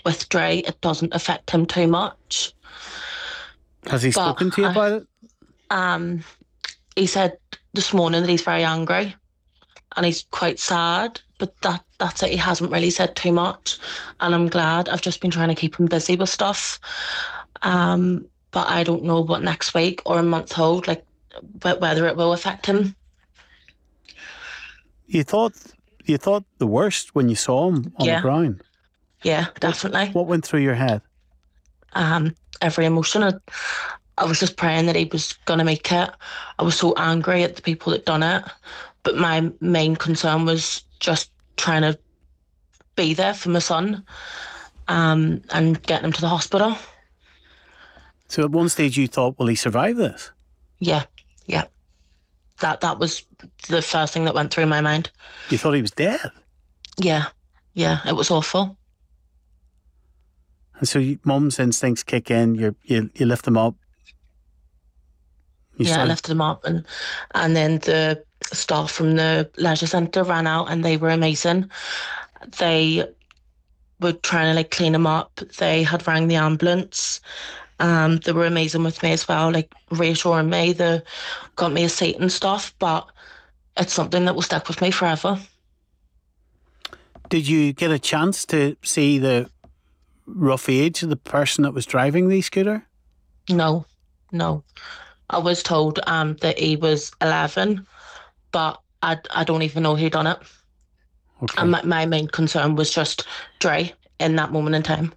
with Dre, it doesn't affect him too much. Has he spoken to you about it? He said this morning that he's very angry and he's quite sad, but that's it. He hasn't really said too much, and I'm glad. I've just been trying to keep him busy with stuff. But I don't know what next week or a month hold, like, but whether it will affect him. You thought the worst when you saw him on the ground? Yeah, definitely. What went through your head? Every emotion. I was just praying that he was going to make it. I was so angry at the people that done it. But my main concern was just trying to be there for my son, and getting him to the hospital. So at one stage you thought, will he survive this? Yeah. That was the first thing that went through my mind. You thought he was dead? Yeah, it was awful. And so mum's instincts kick in, you lift him up. I lifted him up, and then the staff from the leisure centre ran out, and they were amazing. They were trying to like clean him up. They had rang the ambulance. They were amazing with me as well, like reassuring me. They got me a seat and stuff, but it's something that will stick with me forever. Did you get a chance to see the rough age of the person that was driving the scooter? No. I was told that he was 11, but I don't even know who done it. Okay. And my main concern was just Dre in that moment in time.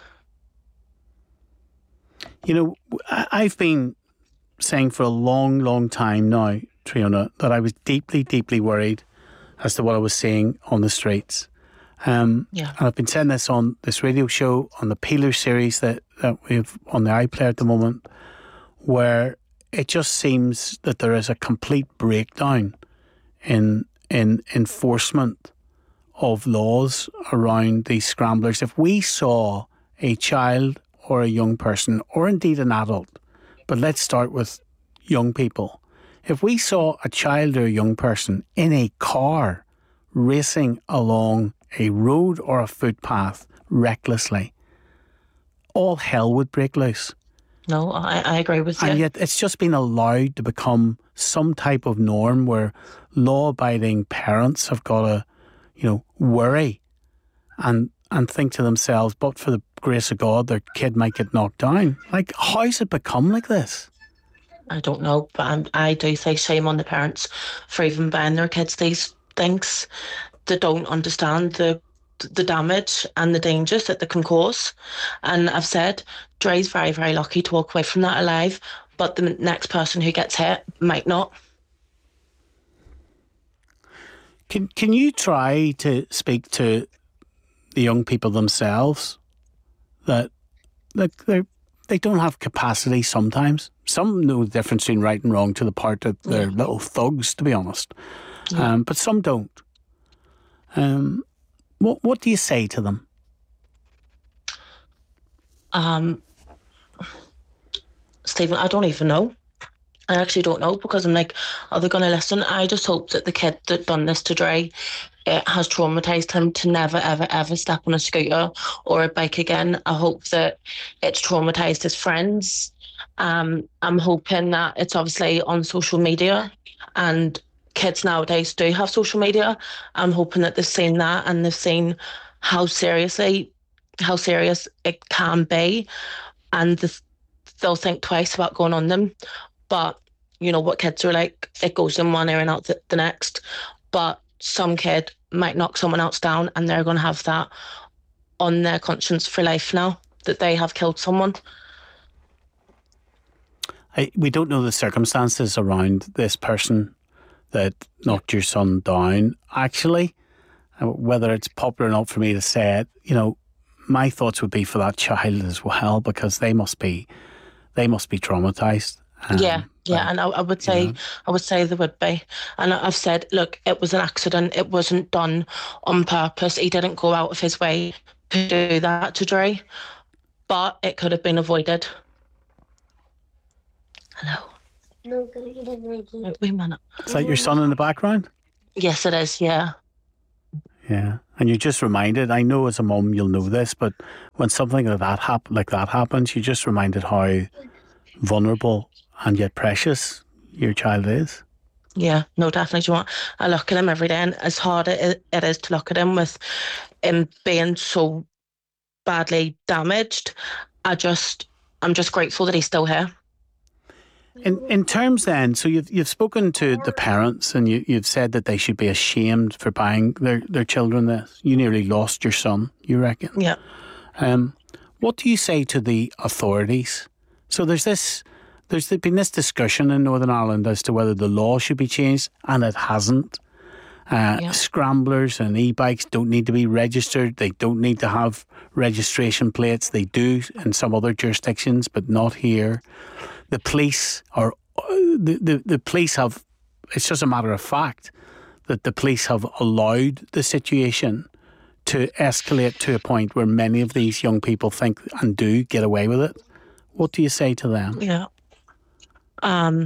You know, I've been saying for a long, long time now, Triona, that I was deeply, deeply worried as to what I was seeing on the streets. And I've been saying this on this radio show, on the Peeler series that we've on the iPlayer at the moment, where it just seems that there is a complete breakdown in enforcement of laws around these scramblers. If we saw a child or a young person, or indeed an adult, but let's start with young people. If we saw a child or a young person in a car racing along a road or a footpath recklessly, all hell would break loose. No, I agree with you. And yet it's just been allowed to become some type of norm where law-abiding parents have got to, worry and think to themselves, but for the grace of God, their kid might get knocked down. Like, how's it become like this? I don't know, but I do say shame on the parents for even buying their kids these things. They don't understand the damage and the dangers that they can cause. And I've said, Dre's very, very lucky to walk away from that alive, but the next person who gets hit might not. Can you try to speak to the young people themselves that they don't have capacity sometimes? Some know the difference between right and wrong to the part that they're little thugs, to be honest. But some don't. What do you say to them? Stephen, I don't even know. I actually don't know, because I'm like, are they going to listen? I just hope that the kid that done this to Dre, it has traumatised him to never, ever, ever step on a scooter or a bike again. I hope that it's traumatised his friends. I'm hoping that it's obviously on social media, and kids nowadays do have social media. I'm hoping that they've seen that and they've seen how serious it can be, and they'll think twice about going on them. But you know what kids are like, it goes in one ear and out the next. But some kid might knock someone else down, and they're going to have that on their conscience for life now, that they have killed someone. We don't know the circumstances around this person that knocked your son down. Actually, whether it's popular or not for me to say it, my thoughts would be for that child as well, because they must be traumatised. And I would say they would be. And I've said, look, it was an accident. It wasn't done on purpose. He didn't go out of his way to do that to Dre, but it could have been avoided. Hello. No, gonna get it ready. Wait a minute. Is that your son in the background? Yes, it is. Yeah. Yeah. And you're just reminded, I know as a mum you'll know this, but when something like that happens, you're just reminded how vulnerable and yet precious your child is. Yeah, no, definitely. Do you want? I look at him every day, and as hard it is to look at him with him being so badly damaged, I'm just grateful that he's still here. In terms then, so you've spoken to the parents and you've said that they should be ashamed for buying their children this. You nearly lost your son, you reckon? Yeah. What do you say to the authorities? So there's been this discussion in Northern Ireland as to whether the law should be changed, and it hasn't. Scramblers and e-bikes don't need to be registered. They don't need to have registration plates. They do in some other jurisdictions, but not here. The police are the police have. It's just a matter of fact that the police have allowed the situation to escalate to a point where many of these young people think and do get away with it. What do you say to them? Yeah.